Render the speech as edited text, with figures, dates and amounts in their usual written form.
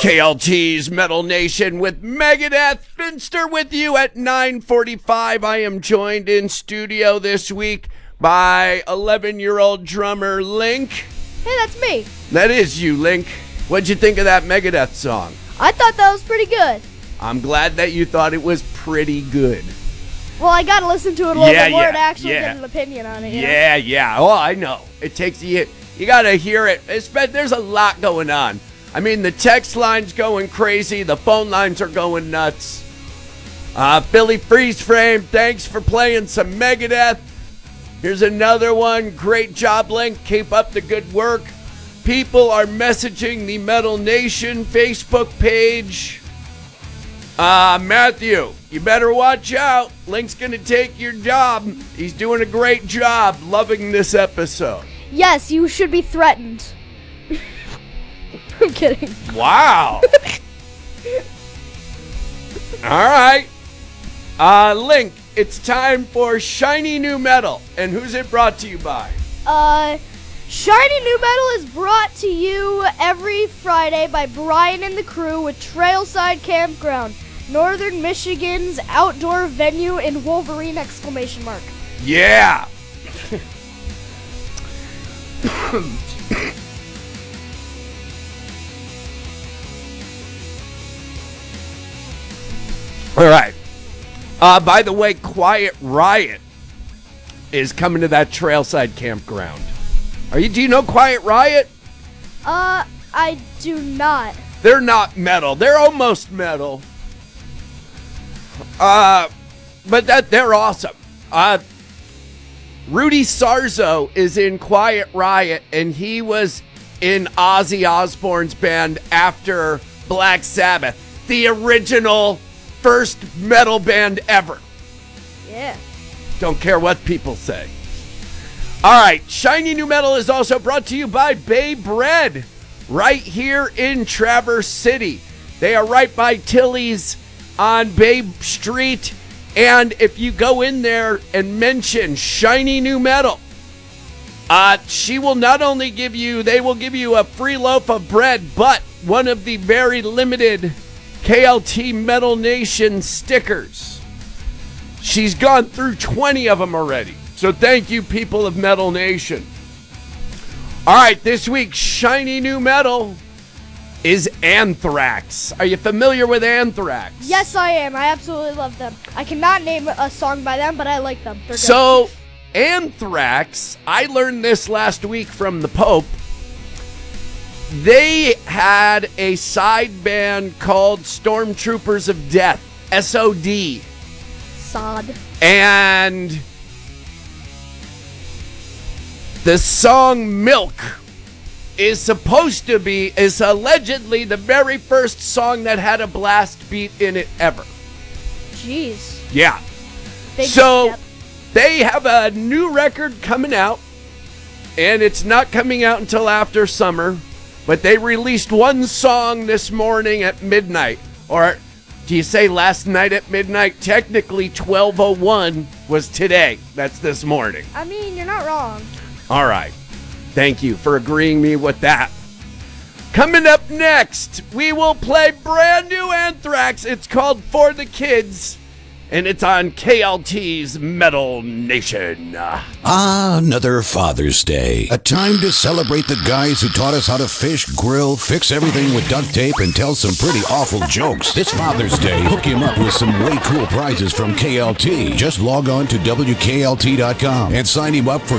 KLT's Metal Nation with Megadeth. Finster with you at 9:45. I am joined in studio this week by 11-year-old drummer Link. Hey, that's me. That is you, Link. What'd you think of that Megadeth song? I thought that was pretty good. I'm glad that you thought it was pretty good. Well, I gotta listen to it a little bit more to actually get an opinion on it. Yeah. Oh, I know. It takes you gotta hear it. There's a lot going on. I mean, the text line's going crazy. The phone lines are going nuts. Billy Freeze Frame, thanks for playing some Megadeth. Here's another one. Great job, Link. Keep up the good work. People are messaging the Metal Nation Facebook page. Matthew, you better watch out. Link's going to take your job. He's doing a great job. Loving this episode. Yes, you should be threatened. I'm kidding. Wow. All right. Link, it's time for Shiny New Metal. And who's it brought to you by? Shiny New Metal is brought to you every Friday by Brian and the crew with Trailside Campground, Northern Michigan's outdoor venue in Wolverine! Yeah. All right. By the way, Quiet Riot is coming to that Trailside Campground. Do you know Quiet Riot? I do not. They're not metal. They're almost metal. But they're awesome. Rudy Sarzo is in Quiet Riot, and he was in Ozzy Osbourne's band after Black Sabbath, the original first metal band ever. Yeah. Don't care what people say. All right, Shiny New Metal is also brought to you by Bay Bread, right here in Traverse City. They are right by Tilly's on Bay Street, and if you go in there and mention Shiny New Metal, they will give you a free loaf of bread, but one of the very limited KLT Metal Nation stickers. She's gone through 20 of them already. So thank you, people of Metal Nation. All right, this week's Shiny New Metal is Anthrax. Are you familiar with Anthrax? Yes, I am. I absolutely love them. I cannot name a song by them, but I like them. They're good. So, Anthrax, I learned this last week from the Pope. They had a side band called Stormtroopers of Death, SOD. Sod. And the song Milk is allegedly the very first song that had a blast beat in it ever. Jeez. Yeah. Big so step. They have a new record coming out, and it's not coming out until after summer. But they released one song this morning at midnight. Or do you say last night at midnight? Technically, 12:01 was today. That's this morning. I mean, you're not wrong. All right. Thank you for agreeing me with that. Coming up next, we will play brand new Anthrax. It's called For the Kids, and it's on KLT's Metal Nation. Another Father's Day. A time to celebrate the guys who taught us how to fish, grill, fix everything with duct tape, and tell some pretty awful jokes. This Father's Day, hook him up with some way cool prizes from KLT. Just log on to WKLT.com and sign him up for